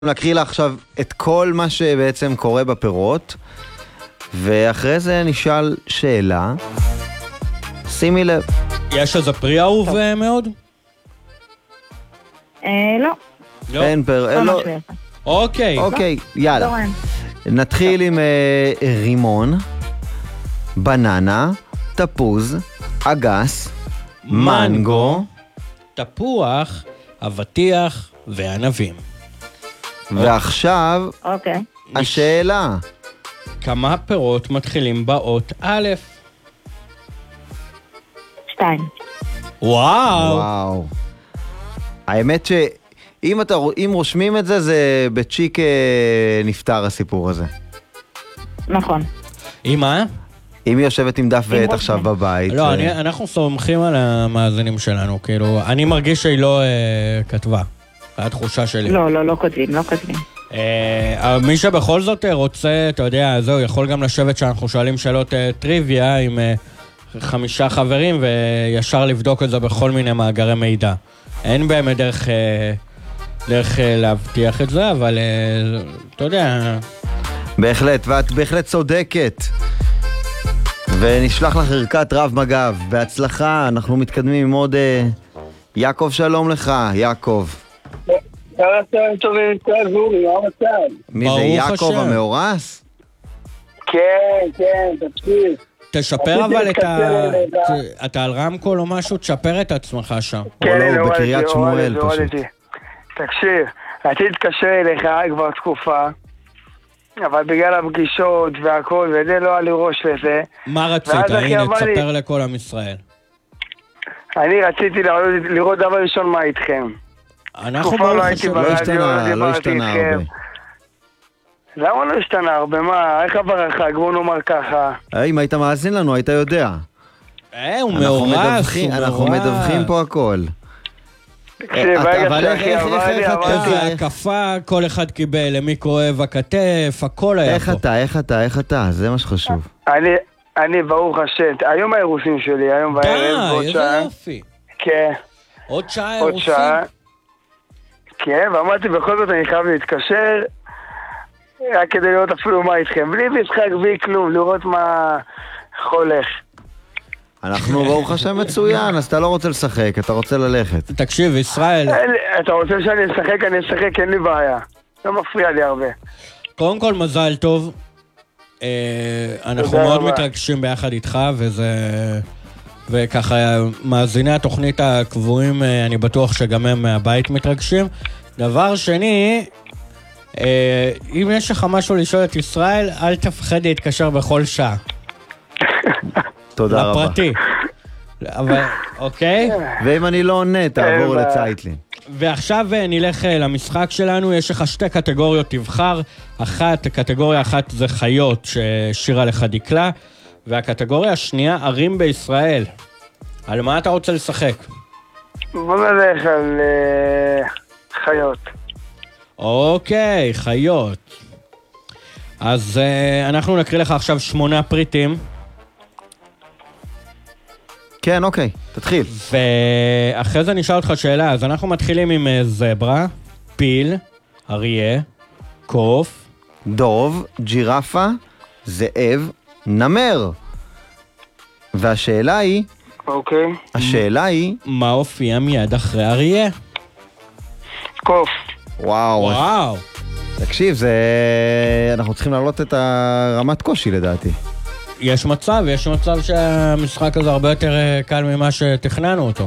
נקריא לה עכשיו את כל מה שבעצם קורה בפירות, ואחרי זה נשאל שאלה. שימי לב. יש איזה פרי אהוב מאוד? לא. אין לא. אוקיי. אוקיי, יאללה. נתחיל עם רימון, בננה, תפוז, אגס, מנגו, תפוח, אבטיח וענבים. ועכשיו, השאלה. כמה פירות מתחילים באות א'? 2. וואו. האמת שאם רושמים את זה, זה בצ'יק נפטר הסיפור הזה. נכון. עם מה? אם היא יושבת עם דף ועט עכשיו בבית. לא, אנחנו סומכים על המאזינים שלנו, כאילו, אני מרגיש שהיא לא כתבה. התחושה שלי. לא כותבים. מי שבכל זאת רוצה, אתה יודע, זהו, יכול גם לשבת שאנחנו שואלים שאלות טריוויה עם 5 חברים וישר לבדוק את זה בכל מיני מאגרי מידע. אין באמת דרך להבטיח את זה, אבל אתה יודע. בהחלט, ואת בהחלט צודקת. ונשלח לך ערכת רב מג"ב. בהצלחה, אנחנו מתקדמים עם עוד יעקב, שלום לך, יעקב. מי זה, יעקב המאורס? כן, תקשיב. תשפר אבל אתה על רמקול או משהו, תשפר את עצמך שם. כן, לא, בקריית שמואל פשוט. תקשיב, רציתי להתקשר אליך כבר תקופה, אבל בגלל הפגישות והכל וזה לא היה לי ראש לזה. מה רצית? הנה, תספר לכל עם ישראל. אני רציתי לראות דבר ראשון מה איתכם. אנחנו לא השתנה הרבה. למה לא השתנה הרבה? מה? איך עבר החג? בוא נאמר ככה. אם היית מאזין לנו, היית יודע. הוא מאורס. אנחנו מדווחים פה הכל. אבל איזה הקפה, כל אחד קיבל, למי כואב הכתף, הכל היה פה. איך אתה? זה מה שחשוב. אני ברוך השם. היום האירוסים שלי, היום בערב. איזה יופי. כן. עוד שעה אירוסים? כן, ואמרתי בכל זאת אני חייב להתקשר, רק כדי לראות אפילו מה איתכם. בלי משחק, בלי כלום, לראות מה הולך. אנחנו ברוך השם מצוין, אז אתה לא רוצה לשחק, אתה רוצה ללכת. תקשיב, ישראל. אתה רוצה שאני אשחק, אני אשחק, אין לי בעיה. לא מפריע לי הרבה. קודם כל מזל טוב. אנחנו מאוד מתרגשים ביחד איתך, וככה מאזיני התוכנית הקבועים, אני בטוח שגם הם מהבית מתרגשים. דבר שני, אם יש לך משהו לשאול את ישראל, אל תפחד להתקשר בכל שעה. תודה רבה. לפרטי. אבל, אוקיי? ואם אני לא עונה, תעבור לצייטלין. ועכשיו נלך למשחק שלנו, יש לך 2 קטגוריות, תבחר. קטגוריה אחת זה חיות ששירה לך דקלה, והקטגוריה השנייה, ערים בישראל. על מה אתה רוצה לשחק? בוא נלך על חיות. אוקיי, חיות. אז אנחנו נקריא לך עכשיו 8 פריטים. כן, אוקיי, תתחיל. ואחרי זה נשאל אותך שאלה, אז אנחנו מתחילים עם זברה, פיל, אריה, קוף, דוב, ג'ירפה, זאב, נמר. והשאלה היא... אוקיי. השאלה היא... מה הופיע מיד אחרי אריה? קוף. וואו. תקשיב, אנחנו צריכים להעלות את הרמת קושי לדעתי. יש מצב שהמשחק הזה הרבה יותר קל ממה שתכננו אותו.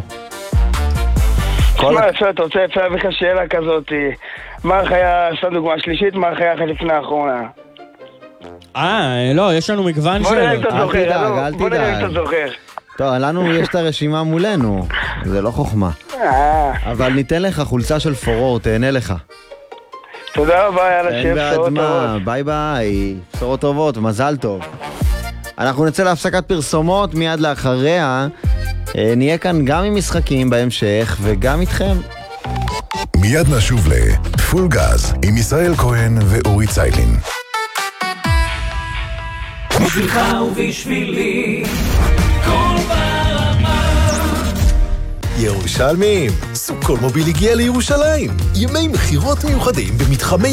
אתה רוצה להביא לך שאלה כזאת, מה החיה, עשה דוגמה שלישית, מה החיה אחת לפני האחרונה? לא, יש לנו מגוון שאלות. בוא נראה אם אתה זוכר. טוב, לנו יש את הרשימה מולנו, זה לא חוכמה. אבל ניתן לך חולצה של פורור, תהנה לך. תודה רבה, יאללה, שיהיה בשורות טובות. ביי, בשורות טובות, מזל טוב. אנחנו נצא להפסקת פרסומות, מיד לאחריה נהיה כאן גם עם משחקים בהמשך וגם איתכם. מיד נשוב לפול גז עם ישראל כהן ואורי צייטלין. בשבילך ובשבילי כל ברמה. ירושלמים, סוכות מוביל הגיע לירושלים. ימי מחירות מיוחדים במתחמי